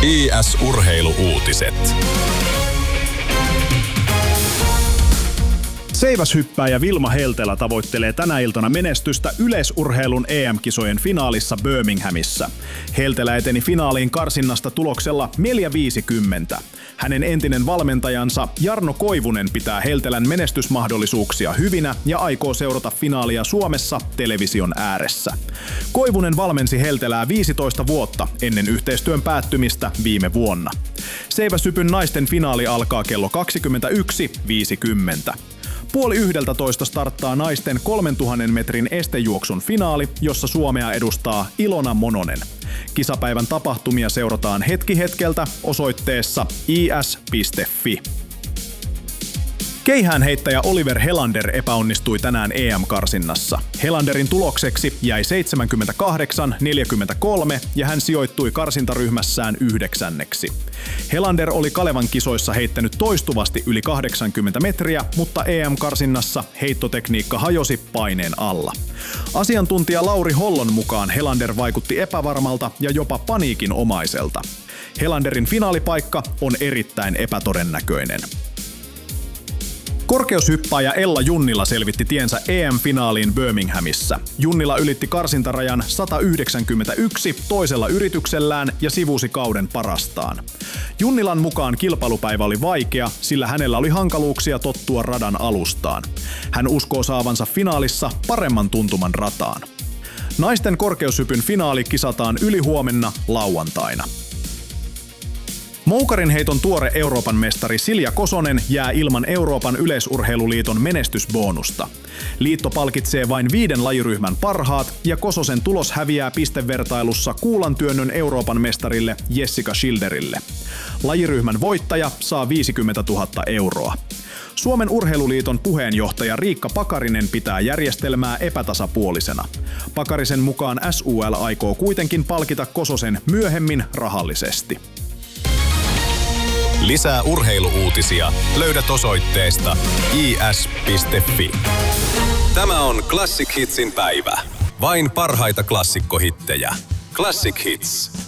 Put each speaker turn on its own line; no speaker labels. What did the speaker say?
IS-urheilu-uutiset.
Seiväshyppääjä Vilma Heltelä tavoittelee tänä iltana menestystä yleisurheilun EM-kisojen finaalissa Birminghamissa. Heltelä eteni finaaliin karsinnasta tuloksella 4.50. Hänen entinen valmentajansa Jarno Koivunen pitää Heltelän menestysmahdollisuuksia hyvinä ja aikoo seurata finaalia Suomessa television ääressä. Koivunen valmensi Heltelää 15 vuotta ennen yhteistyön päättymistä viime vuonna. Seiväshypyn naisten finaali alkaa kello 21.50. 10:30 starttaa naisten 3000 metrin estejuoksun finaali, jossa Suomea edustaa Ilona Mononen. Kisapäivän tapahtumia seurataan hetki hetkeltä osoitteessa is.fi. Keihäänheittäjä Oliver Helander epäonnistui tänään EM-karsinnassa. Helanderin tulokseksi jäi 78-43 ja hän sijoittui karsintaryhmässään 9. Helander oli Kalevan kisoissa heittänyt toistuvasti yli 80 metriä, mutta EM-karsinnassa heittotekniikka hajosi paineen alla. Asiantuntija Lauri Hollon mukaan Helander vaikutti epävarmalta ja jopa paniikinomaiselta. Helanderin finaalipaikka on erittäin epätodennäköinen. Korkeushyppääjä Ella Junnila selvitti tiensä EM-finaaliin Birminghamissa. Junnila ylitti karsintarajan 191 toisella yrityksellään ja sivusi kauden parastaan. Junnilan mukaan kilpailupäivä oli vaikea, sillä hänellä oli hankaluuksia tottua radan alustaan. Hän uskoo saavansa finaalissa paremman tuntuman rataan. Naisten korkeushypyn finaali kisataan ylihuomenna lauantaina. Moukarinheiton tuore Euroopan mestari Silja Kosonen jää ilman Euroopan yleisurheiluliiton menestysbonusta. Liitto palkitsee vain 5 lajiryhmän parhaat ja Kososen tulos häviää pistevertailussa kuulantyönnön Euroopan mestarille Jessica Schilderille. Lajiryhmän voittaja saa 50 000 euroa. Suomen urheiluliiton puheenjohtaja Riikka Pakarinen pitää järjestelmää epätasapuolisena. Pakarisen mukaan SUL aikoo kuitenkin palkita Kososen myöhemmin rahallisesti.
Lisää urheilu-uutisia löydät osoitteesta is.fi. Tämä on Classic Hitsin päivä. Vain parhaita klassikkohittejä. Classic Hits.